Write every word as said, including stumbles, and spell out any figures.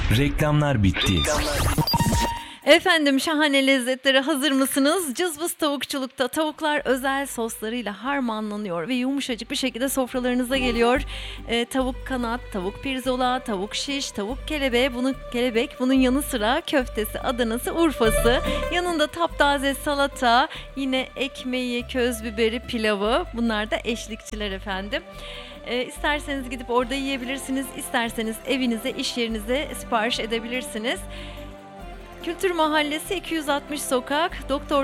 Reklamlar bitti. Efendim, şahane lezzetlere hazır mısınız? Cızbız Tavukçuluk'ta tavuklar özel soslarıyla harmanlanıyor ve yumuşacık bir şekilde sofralarınıza geliyor. Ee, tavuk kanat, tavuk pirzola, tavuk şiş, tavuk kelebeği, bunun kelebek, bunun yanı sıra köftesi, Adanası, Urfası. Yanında taptaze salata, yine ekmeği, köz biberi, pilavı. Bunlar da eşlikçiler efendim. E, isterseniz gidip orada yiyebilirsiniz, isterseniz evinize, iş yerinize sipariş edebilirsiniz. Kültür Mahallesi iki yüz altmış Sokak, Doktor